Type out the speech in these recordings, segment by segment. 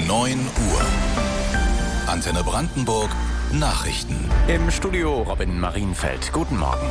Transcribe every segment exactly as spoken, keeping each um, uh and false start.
neun Uhr. Antenne Brandenburg Nachrichten. Im Studio Robin Marienfeld. Guten Morgen.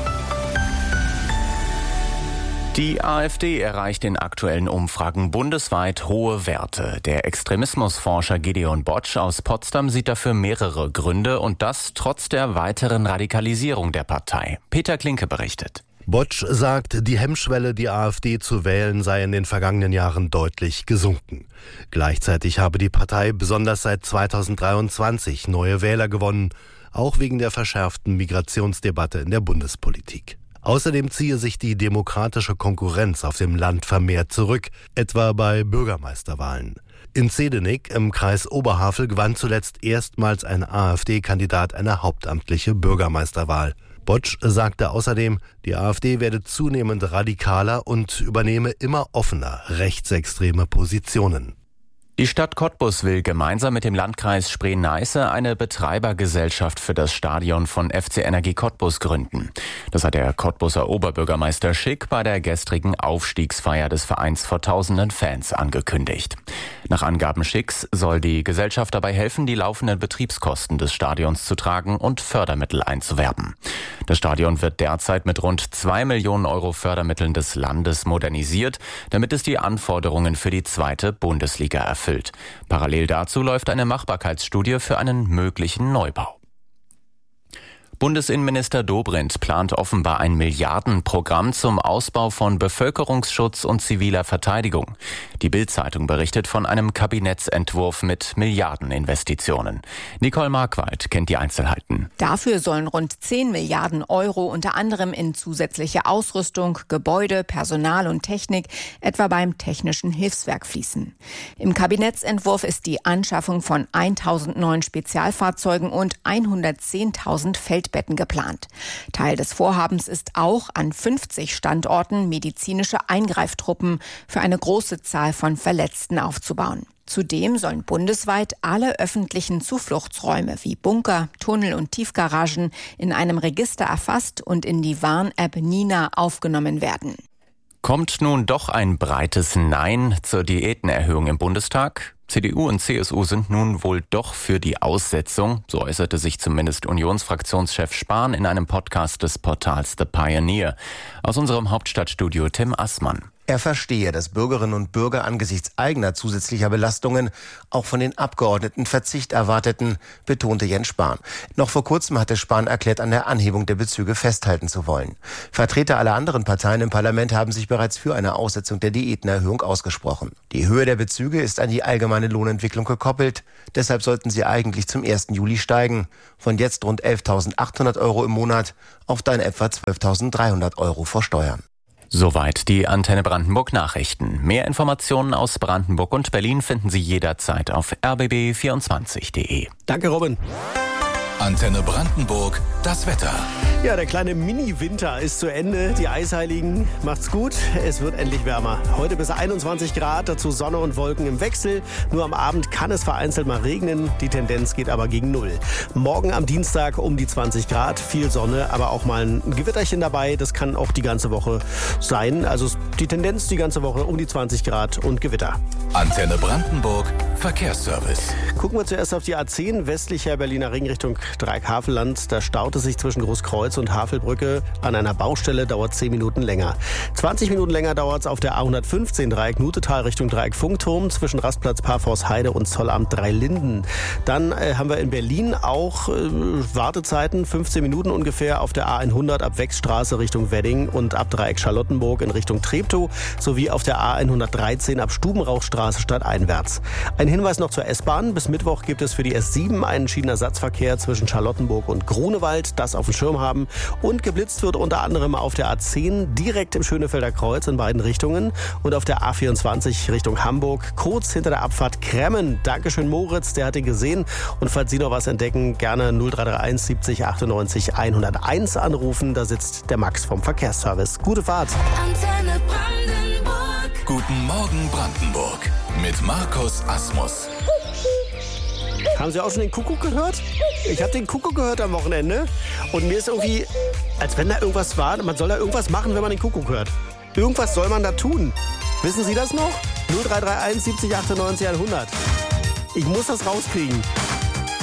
Die AfD erreicht in aktuellen Umfragen bundesweit hohe Werte. Der Extremismusforscher Gideon Botsch aus Potsdam sieht dafür mehrere Gründe und das trotz der weiteren Radikalisierung der Partei. Peter Klinke berichtet. Botsch sagt, die Hemmschwelle, die AfD zu wählen, sei in den vergangenen Jahren deutlich gesunken. Gleichzeitig habe die Partei besonders seit zweitausenddreiundzwanzig neue Wähler gewonnen, auch wegen der verschärften Migrationsdebatte in der Bundespolitik. Außerdem ziehe sich die demokratische Konkurrenz auf dem Land vermehrt zurück, etwa bei Bürgermeisterwahlen. In Zedenik im Kreis Oberhavel gewann zuletzt erstmals ein AfD-Kandidat eine hauptamtliche Bürgermeisterwahl. Botsch sagte außerdem, die AfD werde zunehmend radikaler und übernehme immer offener rechtsextreme Positionen. Die Stadt Cottbus will gemeinsam mit dem Landkreis Spree-Neiße eine Betreibergesellschaft für das Stadion von F C Energie Cottbus gründen. Das hat der Cottbuser Oberbürgermeister Schick bei der gestrigen Aufstiegsfeier des Vereins vor tausenden Fans angekündigt. Nach Angaben Schicks soll die Gesellschaft dabei helfen, die laufenden Betriebskosten des Stadions zu tragen und Fördermittel einzuwerben. Das Stadion wird derzeit mit rund zwei Millionen Euro Fördermitteln des Landes modernisiert, damit es die Anforderungen für die zweite Bundesliga erfüllt. Parallel dazu läuft eine Machbarkeitsstudie für einen möglichen Neubau. Bundesinnenminister Dobrindt plant offenbar ein Milliardenprogramm zum Ausbau von Bevölkerungsschutz und ziviler Verteidigung. Die Bild-Zeitung berichtet von einem Kabinettsentwurf mit Milliardeninvestitionen. Nicole Markwald kennt die Einzelheiten. Dafür sollen rund zehn Milliarden Euro unter anderem in zusätzliche Ausrüstung, Gebäude, Personal und Technik, etwa beim Technischen Hilfswerk fließen. Im Kabinettsentwurf ist die Anschaffung von tausend neuen Spezialfahrzeugen und hundertzehntausend Feldbetten geplant. Teil des Vorhabens ist auch, an fünfzig Standorten medizinische Eingreiftruppen für eine große Zahl von Verletzten aufzubauen. Zudem sollen bundesweit alle öffentlichen Zufluchtsräume wie Bunker, Tunnel und Tiefgaragen in einem Register erfasst und in die Warn-App Nina aufgenommen werden. Kommt nun doch ein breites Nein zur Diätenerhöhung im Bundestag? C D U und C S U sind nun wohl doch für die Aussetzung, so äußerte sich zumindest Unionsfraktionschef Spahn in einem Podcast des Portals The Pioneer. Aus unserem Hauptstadtstudio Tim Assmann. Er verstehe, dass Bürgerinnen und Bürger angesichts eigener zusätzlicher Belastungen auch von den Abgeordneten Verzicht erwarteten, betonte Jens Spahn. Noch vor kurzem hatte Spahn erklärt, an der Anhebung der Bezüge festhalten zu wollen. Vertreter aller anderen Parteien im Parlament haben sich bereits für eine Aussetzung der Diätenerhöhung ausgesprochen. Die Höhe der Bezüge ist an die allgemeine Lohnentwicklung gekoppelt. Deshalb sollten sie eigentlich zum ersten Juli steigen. Von jetzt rund elftausendachthundert Euro im Monat auf dann etwa zwölftausenddreihundert Euro vor Steuern. Soweit die Antenne Brandenburg Nachrichten. Mehr Informationen aus Brandenburg und Berlin finden Sie jederzeit auf r b b vierundzwanzig punkt d e. Danke, Robin. Antenne Brandenburg, das Wetter. Ja, der kleine Mini-Winter ist zu Ende. Die Eisheiligen macht's gut. Es wird endlich wärmer. Heute bis einundzwanzig Grad, dazu Sonne und Wolken im Wechsel. Nur am Abend kann es vereinzelt mal regnen. Die Tendenz geht aber gegen Null. Morgen am Dienstag um die zwanzig Grad. Viel Sonne, aber auch mal ein Gewitterchen dabei. Das kann auch die ganze Woche sein. Also die Tendenz die ganze Woche um die zwanzig Grad und Gewitter. Antenne Brandenburg, Verkehrsservice. Gucken wir zuerst auf die A zehn, westlicher Berliner Ring Richtung Dreieck-Havelland. Da staut es sich zwischen Großkreuz und Havelbrücke. An einer Baustelle dauert zehn Minuten länger. zwanzig Minuten länger dauert es auf der A hundertfünfzehn Dreieck Nutetal Richtung Dreieck Funkturm zwischen Rastplatz Parforst-Heide und Zollamt Dreilinden. Dann äh, haben wir in Berlin auch äh, Wartezeiten, fünfzehn Minuten ungefähr auf der A hundert ab Wechstraße Richtung Wedding und ab Dreieck Charlottenburg in Richtung Treptow sowie auf der A hundertdreizehn ab Stubenrauchstraße stadteinwärts. Ein Hinweis noch zur S-Bahn. Bis Mittwoch gibt es für die S sieben einen Schienenersatzverkehr zwischen Charlottenburg und Grunewald. Das auf dem Schirm haben. Und geblitzt wird unter anderem auf der A zehn direkt im Schönefelder Kreuz in beiden Richtungen und auf der A vierundzwanzig Richtung Hamburg, kurz hinter der Abfahrt Kremmen. Dankeschön Moritz, der hat ihn gesehen. Und falls Sie noch was entdecken, gerne null drei drei eins siebzig achtundneunzig hunderteins anrufen. Da sitzt der Max vom Verkehrsservice. Gute Fahrt. Antenne Brandenburg. Guten Morgen Brandenburg mit Markus Asmus. Haben Sie auch schon den Kuckuck gehört? Ich habe den Kuckuck gehört am Wochenende und mir ist irgendwie, als wenn da irgendwas war, man soll da irgendwas machen, wenn man den Kuckuck hört. Irgendwas soll man da tun. Wissen Sie das noch? null drei drei eins siebzig achtundneunzig hundert. Ich muss das rauskriegen.